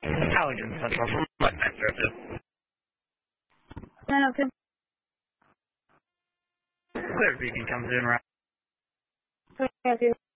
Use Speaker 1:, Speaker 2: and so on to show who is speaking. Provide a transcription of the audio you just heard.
Speaker 1: Intelligence Central from Wetback Services. Clear speaking comes in right.